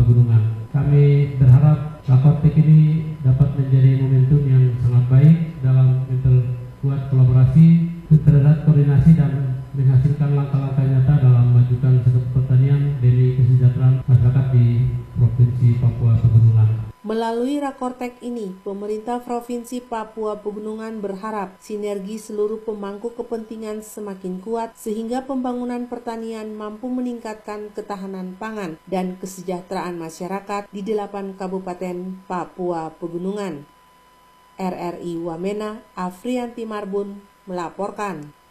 Pegunungan. Kami berharap Rakortek ini dapat menjadi momentum yang sangat baik dalam memperkuat kolaborasi, terhadap koordinasi dan menghasilkan langkah-langkah nyata dalam memajukan sektor pertanian demi kesejahteraan masyarakat di Provinsi Papua Pegunungan. Melalui Rakortek ini, pemerintah Provinsi Papua Pegunungan berharap sinergi seluruh pemangku kepentingan semakin kuat sehingga pembangunan pertanian mampu meningkatkan ketahanan pangan dan kesejahteraan masyarakat di 8 Kabupaten Papua Pegunungan. RRI Wamena, Afrianti Marbun melaporkan.